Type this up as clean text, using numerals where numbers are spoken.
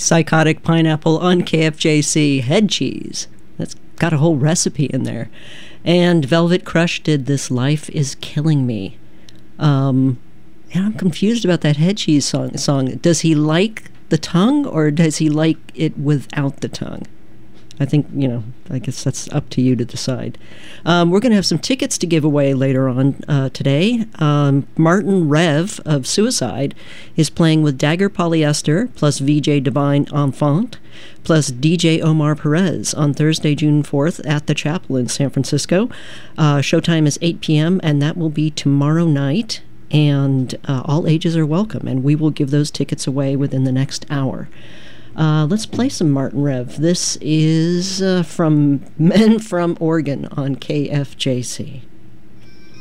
Psychotic Pineapple on KFJC. Head cheese. That's got a whole recipe in there. And Velvet Crush did This Life Is Killing Me. And I'm confused about that head cheese song. Does he like the tongue, or does he like it without the tongue? I think, I guess that's up to you to decide. We're going to have some tickets to give away later on today. Martin Rev of Suicide is playing with Dagger Polyester, plus VJ Divine Enfant, plus DJ Omar Perez on Thursday, June 4th at the Chapel in San Francisco. Showtime is 8 p.m., and that will be tomorrow night. And all ages are welcome, and we will give those tickets away within the next hour. Let's play some Martin Rev. This is from Men from Oregon on KFJC.